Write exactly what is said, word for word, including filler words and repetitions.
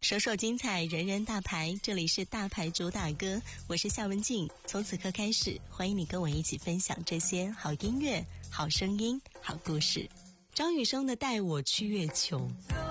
首首精彩，人人大牌，这里是大牌主打歌，我是夏文静。从此刻开始，欢迎你跟我一起分享这些好音乐、好声音、好故事。张雨生的《带我去月球》。